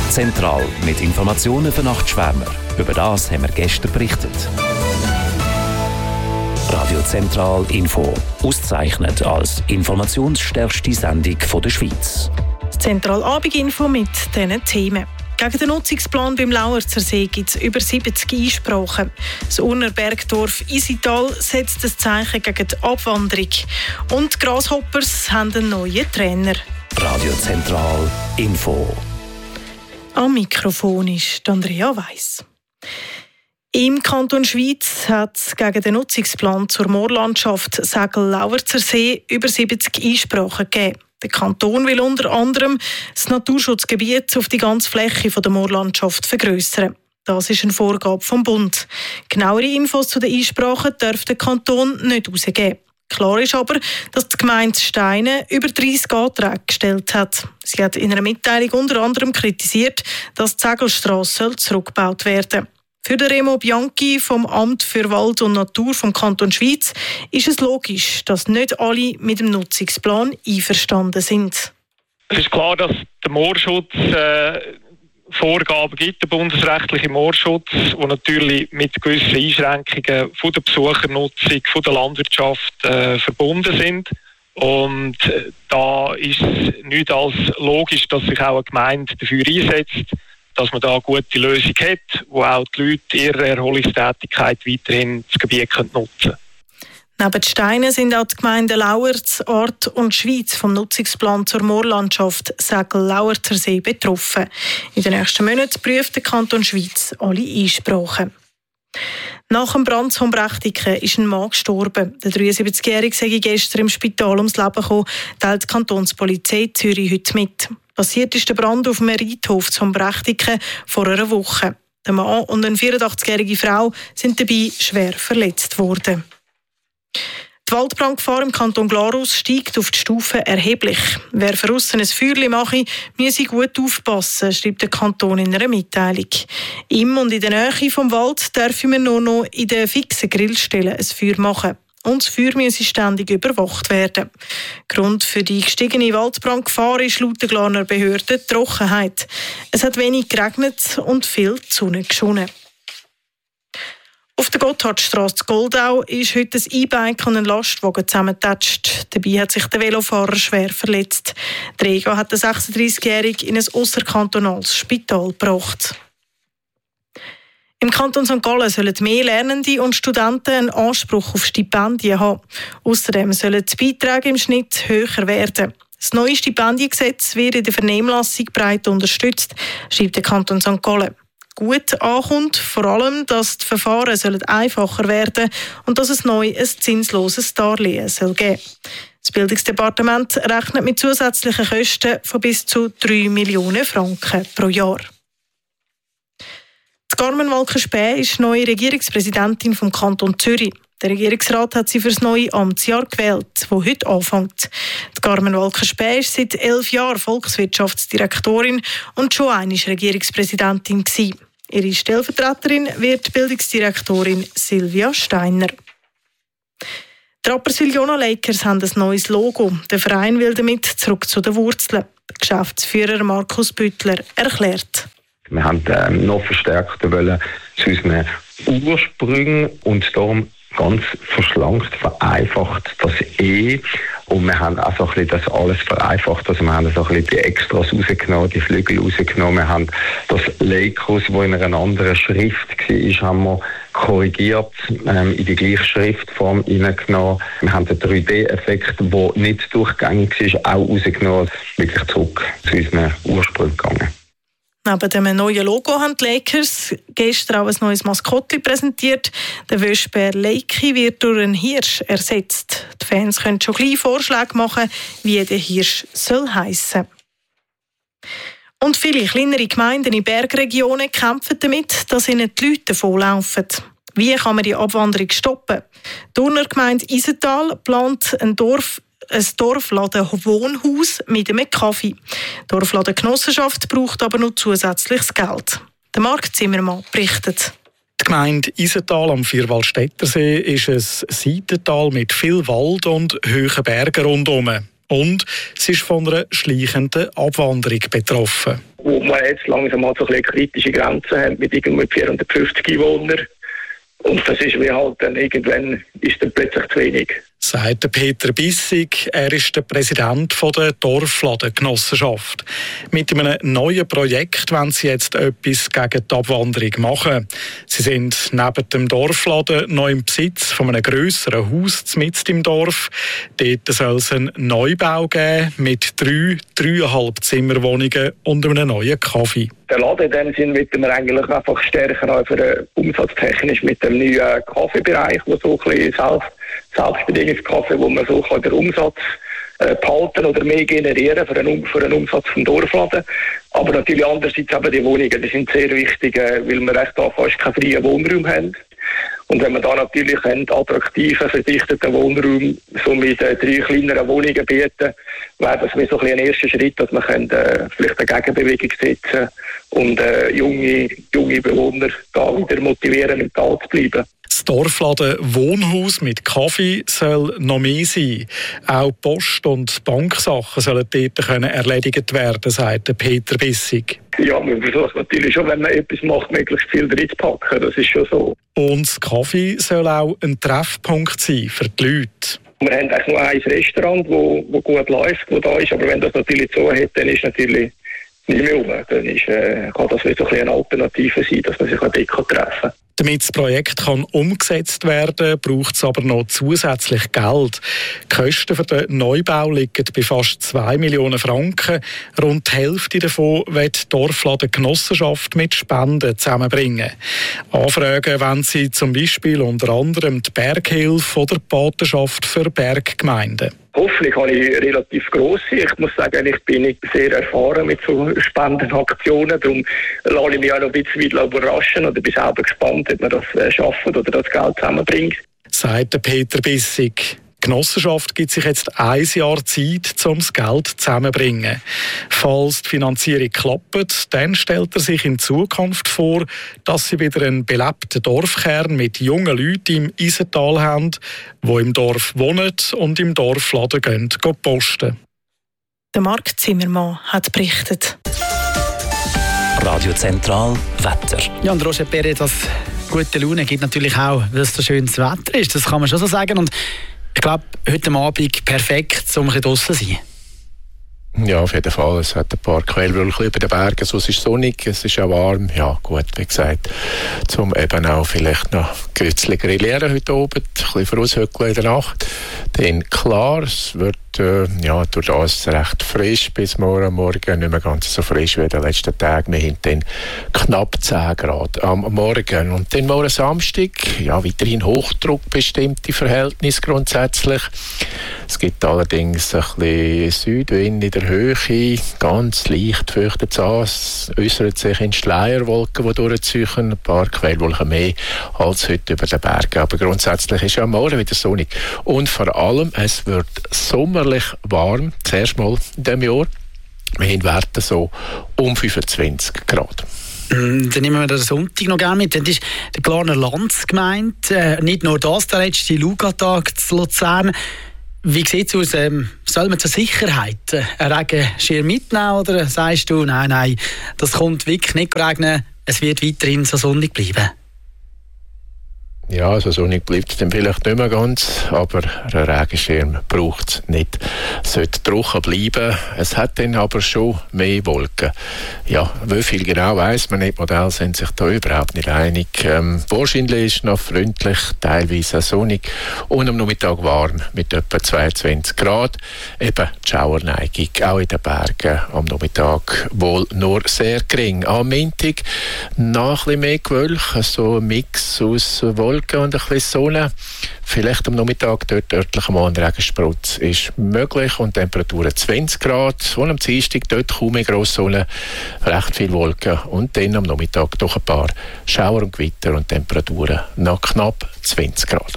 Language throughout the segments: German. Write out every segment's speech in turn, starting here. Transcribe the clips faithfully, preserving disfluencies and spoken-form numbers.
Zentral mit Informationen für Nachtschwärmer. Über das haben wir gestern berichtet. Radio Zentral Info, ausgezeichnet als informationsstärkste Sendung der Schweiz. Zentral-Abend-Info mit diesen Themen. Gegen den Nutzungsplan beim Lauerzersee gibt es über siebzig Einsprachen. Das Urner Bergdorf Isital setzt das Zeichen gegen die Abwanderung. Und die Grasshoppers haben einen neuen Trainer. Radio Zentral Info. Am Mikrofon ist Andrea Weiss. Im Kanton Schwyz hat es gegen den Nutzungsplan zur Moorlandschaft Sägel-Lauerzersee über siebzig Einsprachen gegeben. Der Kanton will unter anderem das Naturschutzgebiet auf die ganze Fläche der Moorlandschaft vergrössern. Das ist eine Vorgabe vom Bund. Genauere Infos zu den Einsprachen darf der Kanton nicht herausgeben. Klar ist aber, dass die Gemeinde Steine über dreissig Anträge gestellt hat. Sie hat in einer Mitteilung unter anderem kritisiert, dass die Sägelstrasse zurückgebaut werden soll. Für den Remo Bianchi vom Amt für Wald und Natur vom Kanton Schwyz ist es logisch, dass nicht alle mit dem Nutzungsplan einverstanden sind. Es ist klar, dass der Moorschutz äh, Vorgaben gibt, der bundesrechtliche Moorschutz, der natürlich mit gewissen Einschränkungen von der Besuchernutzung, von der Landwirtschaft äh, verbunden sind. Und äh, da ist es nicht als logisch, dass sich auch eine Gemeinde dafür einsetzt, dass man da eine gute Lösung hat, wo auch die Leute ihre Erholungstätigkeit weiterhin das Gebiet nutzen können. Neben den Steinen sind auch die Gemeinden Lauerz, Ort und Schwyz vom Nutzungsplan zur Moorlandschaft Sägel-Lauerzersee betroffen. In den nächsten Monaten prüft der Kanton Schwyz alle Einsprachen. Nach dem Brand von Brechtiken ist ein Mann gestorben. Der dreiundsiebzigjährige sei gestern im Spital ums Leben gekommen, teilt die Kantonspolizei Zürich heute mit. Passiert ist der Brand auf dem Reithof zum Brechtiken vor einer Woche. Der Mann und eine vierundachtzigjährige Frau sind dabei schwer verletzt worden. Die Waldbrandgefahr im Kanton Glarus steigt auf die Stufe erheblich. Wer draussen ein Feuerchen mache, müsse gut aufpassen, schreibt der Kanton in einer Mitteilung. Im und in der Nähe vom Wald dürfen wir nur noch in den fixen Grillstellen ein Feuer machen. Und das Feuer müsse ständig überwacht werden. Grund für die gestiegene Waldbrandgefahr ist laut der Glarner Behörde die Trockenheit. Es hat wenig geregnet und viel die Sonne geschonen. Auf der Gotthardstrasse in Goldau ist heute ein E-Bike und ein Lastwagen zusammengetatscht. Dabei hat sich der Velofahrer schwer verletzt. Der Träger hat den sechsunddreißigjährigen in ein ausserkantonales Spital gebracht. Im Kanton Sankt Gallen sollen mehr Lernende und Studenten einen Anspruch auf Stipendien haben. Außerdem sollen die Beiträge im Schnitt höher werden. Das neue Stipendiengesetz wird in der Vernehmlassung breit unterstützt, schreibt der Kanton Sankt Gallen. Gut ankommt vor allem, dass die Verfahren sollen einfacher werden und dass es neu ein zinsloses Darlehen soll geben. Das Bildungsdepartement rechnet mit zusätzlichen Kosten von bis zu drei Millionen Franken pro Jahr. Die Carmen Walker-Späh ist neue Regierungspräsidentin vom Kanton Zürich. Der Regierungsrat hat sie für das neue Amtsjahr gewählt, das heute anfängt. Die Carmen Walker-Späh ist seit elf Jahren Volkswirtschaftsdirektorin und schon einmal Regierungspräsidentin gewesen. Ihre Stellvertreterin wird die Bildungsdirektorin Silvia Steiner. Die Rapperswil-Jona Lakers haben ein neues Logo. Der Verein will damit zurück zu den Wurzeln. Der Geschäftsführer Markus Büttler erklärt. Wir haben ähm, noch verstärkt wollen zu unseren Ursprüngen und darum ganz verschlankt, vereinfacht das E. Und wir haben auch so ein bisschen das alles vereinfacht. Also wir haben so ein bisschen die Extras rausgenommen, die Flügel rausgenommen. Wir haben das Lakers, das in einer anderen Schrift war, haben wir korrigiert, ähm, in die gleiche Schriftform hineingenommen. Wir haben den drei D-Effekt, der nicht durchgängig war, auch rausgenommen. Wirklich zurück zu unseren Ursprüngen gegangen. Neben dem neuen Logo haben die Lakers gestern auch ein neues Maskottchen präsentiert. Der Wöschbär Leiki wird durch einen Hirsch ersetzt. Die Fans können schon gleich Vorschläge machen, wie der Hirsch soll heissen. Und viele kleinere Gemeinden in Bergregionen kämpfen damit, dass ihnen die Leute davonlaufen. Wie kann man die Abwanderung stoppen? Die Urner Gemeinde Isental plant ein Dorf ein Dorfladen-Wohnhaus mit einem Kaffee. Die Dorfladen-Genossenschaft braucht aber noch zusätzliches Geld. Der Marc Zimmermann berichtet. Die Gemeinde Isental am Vierwaldstättersee ist ein Seitental mit viel Wald und hohen Bergen rundherum. Und sie ist von einer schleichenden Abwanderung betroffen. wo wir jetzt langsam halt so ein bisschen kritische Grenzen haben mit irgendwie vierhundertfünfzig Einwohnern. Und das ist wie halt dann irgendwann ist dann plötzlich zu wenig. Sagt Peter Bissig, er ist der Präsident der Dorfladengenossenschaft. Mit einem neuen Projekt wollen sie jetzt etwas gegen die Abwanderung machen. Sie sind neben dem Dorfladen noch im Besitz von einem grösseren Haus mitten im Dorf. Dort soll es einen Neubau geben mit drei, dreieinhalb Zimmerwohnungen und einem neuen Kaffee. Der Laden in dem Sinn wird wir eigentlich einfach stärker als umsatztechnisch mit dem neuen Kaffeebereich, wo so ein bisschen selbst Selbstbedingungskaffee, wo man so den Umsatz äh, behalten oder mehr generieren für einen, für einen Umsatz vom Dorfladen. Aber natürlich andererseits eben die Wohnungen, die sind sehr wichtig, äh, weil wir echt da fast keinen freien Wohnraum haben. Und wenn man da natürlich einen attraktiven, verdichteten Wohnraum so mit äh, drei kleineren Wohnungen bieten, wäre das wie so ein, ein erster Schritt, dass man können, äh, vielleicht eine Gegenbewegung setzen und äh, junge, junge Bewohner da wieder motivieren, im Tal zu bleiben. Das Dorfladen Wohnhaus mit Kaffee soll noch mehr sein. Auch Post- und Banksachen sollen dort können erledigt werden, sagt Peter Bissig. Ja, man versucht natürlich schon, wenn man etwas macht, möglichst viel reinzupacken. Das ist schon so. Und das Kaffee soll auch ein Treffpunkt sein für die Leute. Wir haben eigentlich nur ein Restaurant, das wo, wo gut läuft, wo da ist. Aber wenn das natürlich so hat, dann ist natürlich nicht mehr um. Dann ist, äh, kann das wieder so ein eine Alternative sein, dass man sich dort treffen kann. Damit das Projekt kann umgesetzt werden kann, braucht es aber noch zusätzlich Geld. Die Kosten für den Neubau liegen bei fast zwei Millionen Franken. Rund die Hälfte davon wird die Dorfladengenossenschaft mit Spenden zusammenbringen. Anfragen wollen sie zum Beispiel unter anderem die Berghilfe oder die Patenschaft für Berggemeinden. Hoffentlich habe ich relativ grosse. Ich muss sagen, ich bin nicht sehr erfahren mit so Spendenaktionen. Darum lasse ich mich auch noch ein bisschen überraschen oder bin selber gespannt, ob wir das schaffen oder das Geld zusammenbringt. Sagt Peter Bissig. Die Genossenschaft gibt sich jetzt ein Jahr Zeit, um das Geld zusammenzubringen. Falls die Finanzierung klappt, dann stellt er sich in Zukunft vor, dass sie wieder einen belebten Dorfkern mit jungen Leuten im Isental haben, die im Dorf wohnen und im Dorfladen gehen, gehen posten. Der Marc Zimmermann hat berichtet. Radio Zentral Wetter. Ja, und Roger Perret, das gute Laune gibt natürlich auch, weil es so schönes Wetter ist. Das kann man schon so sagen. Und ich glaube, heute Abend perfekt, um ein bisschen draussen zu sein. Ja, auf jeden Fall. Es hat ein paar Quellwolken über den Bergen, so es ist sonnig, es ist auch warm. Ja, gut, wie gesagt, zum eben auch vielleicht noch Gützli grillieren heute Abend, ein bisschen voraushöckeln in der Nacht. Dann klar, es wird äh, ja, durch das recht frisch bis morgen Morgen, nicht mehr ganz so frisch wie in den letzten Tagen. Wir haben dann knapp zehn Grad am Morgen. Und dann morgen Samstag, ja, weiterhin Hochdruckbestimmte Verhältnisse grundsätzlich. Es gibt allerdings ein bisschen Südwind in der Höhe, ganz leicht feuchtet es an. Es äußert sich in Schleierwolken, die durchziehen, ein paar Quellwolken mehr als heute über den Bergen. Aber grundsätzlich ist ja am Morgen wieder sonnig. Und vor allem, es wird sommerlich warm, zuerst mal in diesem Jahr. Wir haben Werte so um fünfundzwanzig Grad. Dann nehmen wir den Sonntag noch gerne mit. Dann ist der Glarner Lanz gemeint. Äh, nicht nur das, der letzte Lugatag zu Luzern. Wie sieht es aus? Ähm, soll man zur Sicherheit äh, einen Regenschirm mitnehmen oder sagst du, nein, nein, das kommt wirklich nicht regnen, es wird weiterhin so sonnig bleiben? Ja, also sonnig bleibt es dann vielleicht nicht mehr ganz, aber einen Regenschirm braucht es nicht. Es sollte trocken bleiben, es hat dann aber schon mehr Wolken. Ja, wie viel genau weiss man nicht, die Modelle sind sich da überhaupt nicht einig. Ähm, wahrscheinlich ist es noch freundlich, teilweise auch sonnig und am Nachmittag warm mit etwa zweiundzwanzig Grad. Eben die Schauerneigung, auch in den Bergen am Nachmittag wohl nur sehr gering. Am Montag noch ein bisschen mehr Gewölk, so ein Mix aus Wolken und ein bisschen Sonne. Vielleicht am Nachmittag dort örtlich mal ein Regensprutz ist möglich und Temperaturen zwanzig Grad. Und am Dienstag dort kaum mehr grosse Sonne, recht viel Wolken und dann am Nachmittag doch ein paar Schauer und Gewitter und Temperaturen nach knapp zwanzig Grad.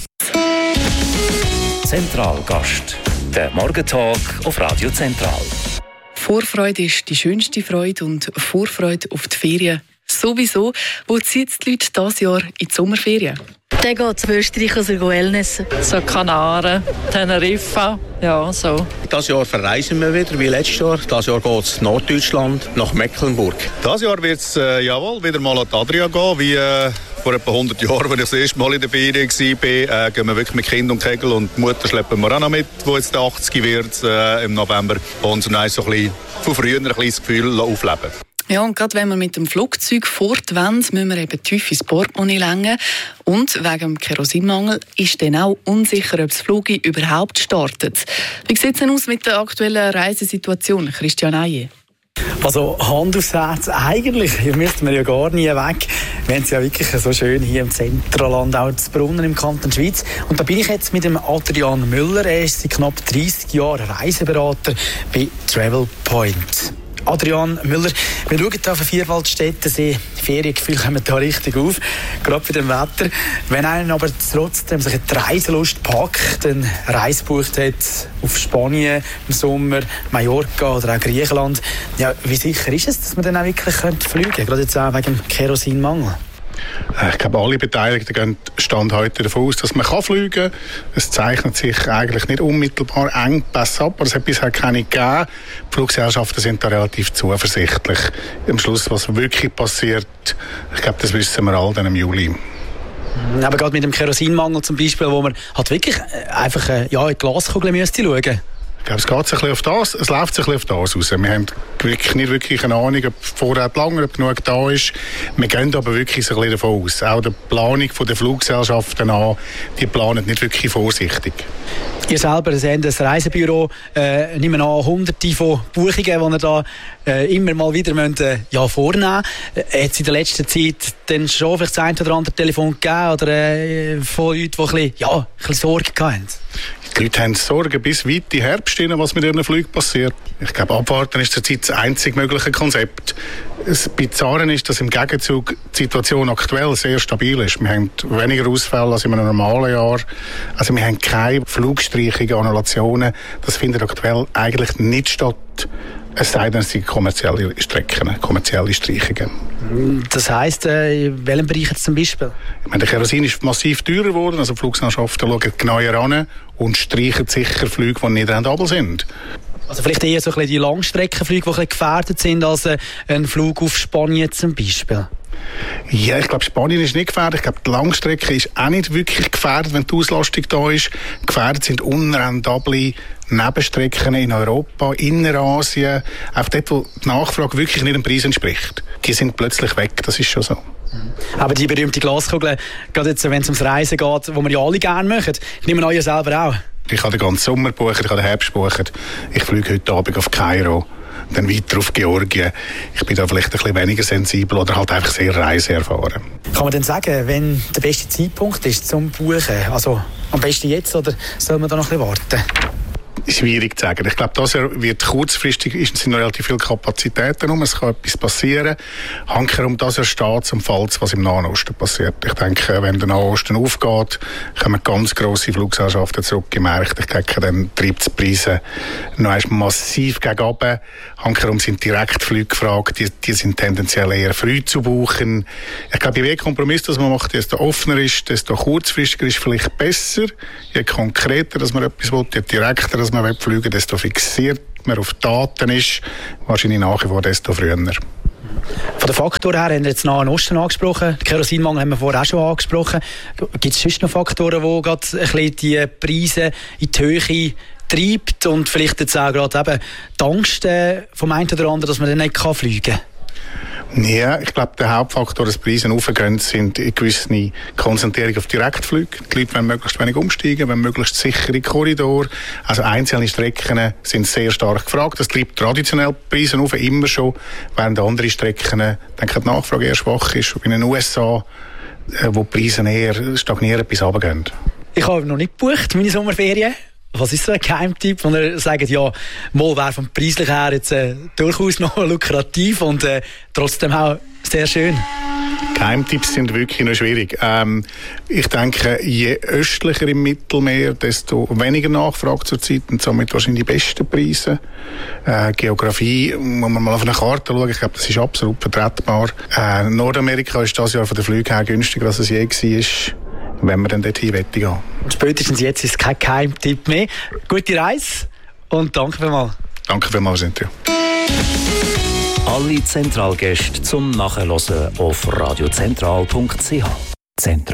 Zentralgast, der Morgentalk auf Radio Zentral. Vorfreude ist die schönste Freude und Vorfreude auf die Ferien Sowieso. Wo zieht die Leute dieses Jahr in die Sommerferien? Dann geht es in Österreich also Wellnessen. So Kanaren, Teneriffa, ja so. Dieses Jahr verreisen wir wieder wie letztes Jahr. Dieses Jahr geht es Norddeutschland, nach Mecklenburg. Dieses Jahr wird es äh, jawohl, wieder mal an die Adria gehen, wie äh, vor etwa hundert Jahren, als ich das erste Mal in der Ferien war. Äh, gehen wir wirklich mit Kind und Kegel und die Mutter schleppen wir auch noch mit, die jetzt achtzig wird äh, im November. Und so ein bisschen von früher ein kleines Gefühl aufleben. Ja, und gerade wenn wir mit dem Flugzeug fortwollen, müssen wir eben tief ins Portemonnaie lenken. Und wegen dem Kerosinmangel ist dann auch unsicher, ob das Flugzeug überhaupt startet. Wie sieht es denn aus mit der aktuellen Reisesituation, Christian Eije? Also Hand aufs Herz, eigentlich müssten wir ja gar nie weg. Wir haben es ja wirklich so schön hier im Zentralland, auch zu Brunnen im Kanton Schweiz. Und da bin ich jetzt mit dem Adrian Müller. Er ist seit knapp dreissig Jahren Reiseberater bei Travel Point. Adrian Müller, wir schauen hier auf den Vierwaldstättensee. Feriengefühle kommen da richtig auf, gerade bei dem Wetter. Wenn einen aber trotzdem sich die Reiselust packt, eine Reise gebucht hat auf Spanien im Sommer, Mallorca oder auch Griechenland, ja, wie sicher ist es, dass man dann auch wirklich fliegen könnte, gerade jetzt auch wegen dem Kerosinmangel? Ich glaube, alle Beteiligten gehen Stand heute davon aus, dass man fliegen kann. Es zeichnet sich eigentlich nicht unmittelbar Engpässe ab, aber es hat bisher keine gegeben. Die Fluggesellschaften sind da relativ zuversichtlich. Am Schluss, was wirklich passiert, ich glaube, das wissen wir alle dann im Juli. Aber gerade mit dem Kerosinmangel zum Beispiel, wo man halt wirklich einfach ja, in die Glaskugel müsste schauen. Ich glaube, es geht sich ein bisschen auf das, es läuft sich ein bisschen auf das raus. Wir haben wirklich nicht wirklich eine Ahnung, ob Vorrat lange, ob genug da ist. Wir gehen aber wirklich so ein bisschen davon aus. Auch die Planung der Fluggesellschaften an, die planen nicht wirklich vorsichtig. Ihr selber habt ein Reisebüro, äh, nehmen an hunderte von Buchungen, die ihr da äh, immer mal wieder müsst, äh, ja, vornehmen müsst. Äh, hat es in der letzten Zeit dann schon vielleicht das ein oder andere Telefon gegeben oder äh, von Leuten, die ein bisschen, ja, ein bisschen Sorge hatten? Die Leute haben Sorgen bis weit in den Herbst hinein, was mit ihren Flügen passiert. Ich glaube, abwarten ist zurzeit das einzig mögliche Konzept. Das Bizarre ist, dass im Gegenzug die Situation aktuell sehr stabil ist. Wir haben weniger Ausfälle als in einem normalen Jahr. Also wir haben keine Flugstreichungen, Annulationen. Das findet aktuell eigentlich nicht statt. Es sei denn, es sind kommerzielle Strecken, kommerzielle Streichungen. Das heisst, äh, in welchem Bereich jetzt zum Beispiel? Ich meine, der Kerosin ist massiv teurer geworden. Also die Fluggesellschaften schauen genauer an und streichen sicher Flüge, die nicht rentabel sind. Also vielleicht eher so ein bisschen die Langstreckenflüge, die ein bisschen gefährdet sind, als äh, ein Flug auf Spanien zum Beispiel? Ja, ich glaube, Spanien ist nicht gefährdet. Ich glaube, die Langstrecke ist auch nicht wirklich gefährdet, wenn die Auslastung da ist. Gefährdet sind unrentable Nebenstrecken in Europa, Innerasien, auch dort, wo die Nachfrage wirklich nicht dem Preis entspricht. Die sind plötzlich weg, das ist schon so. Aber die berühmte Glaskugel, gerade jetzt, wenn es ums Reisen geht, wo wir ja alle gerne machen, ich nehme an, ihr selber auch. Ich habe den ganzen Sommer gebucht, ich habe den Herbst gebucht. Ich fliege heute Abend auf Kairo, dann weiter auf Georgien. Ich bin da vielleicht ein bisschen weniger sensibel oder halt einfach sehr reiseerfahren. Kann man denn sagen, wenn der beste Zeitpunkt ist zum Buchen? Also am besten jetzt oder soll man da noch ein bisschen warten? Schwierig zu sagen. Ich glaube, das wird kurzfristig, es sind noch relativ viele Kapazitäten um, es kann etwas passieren. Hankerum, das steht zum Fall, was im Nahen Osten passiert. Ich denke, wenn der Nahe Osten aufgeht, kommen ganz grosse Fluggesellschaften zurück im Markt. Ich denke, dann treibt die Preise noch einmal massiv gegen runter. Hankerum sind Direktflüge gefragt, die, die sind tendenziell eher früh zu buchen. Ich glaube, je mehr Kompromiss das man macht, desto offener ist, desto kurzfristiger ist vielleicht besser. Je konkreter, dass man etwas will, je direkter, dass man fliegen will, desto fixiert man auf Daten ist, wahrscheinlich nach wie vor desto früher. Von den Faktoren her haben wir jetzt Nahen Osten angesprochen, den Kerosinmangel haben wir vorher auch schon angesprochen. Gibt es sonst noch Faktoren, die gerade ein bisschen die Preise in die Höhe treibt und vielleicht jetzt auch gerade eben die Angst vom einen oder anderen, dass man dann nicht fliegen kann? Ja, ich glaube, der Hauptfaktor, dass die Preise aufgehen, sind eine gewisse Konzentrierung auf Direktflüge. Die Leute wollen möglichst wenig umsteigen, wollen möglichst sichere Korridore. Also einzelne Strecken sind sehr stark gefragt. Das treibt traditionell die Preise auf, immer schon, während andere Strecken, denke die Nachfrage eher schwach ist. In den U S A, wo die Preise eher stagnieren bis runtergehen. Ich habe noch nicht gebucht, meine Sommerferien. Was ist so ein Geheimtipp, wo ihr sagt, ja, mal wäre vom preislich her jetzt äh, durchaus noch lukrativ und äh, trotzdem auch sehr schön? Geheimtipps sind wirklich noch schwierig. Ähm, ich denke, je östlicher im Mittelmeer, desto weniger Nachfrage zurzeit und somit wahrscheinlich die besten Preise. Äh, Geografie, muss man mal auf eine Karte schauen, ich glaube, das ist absolut vertretbar. Äh, Nordamerika ist dieses Jahr von den Flügen her günstiger, als es je war, wenn wir dann dorthin gehen wollen. Spätestens jetzt ist es kein Geheimtipp mehr. Gute Reise und danke vielmals. Danke vielmals, Cynthia. Alle Zentralgäste zum Nachhören auf radiozentral punkt c h. Zentral.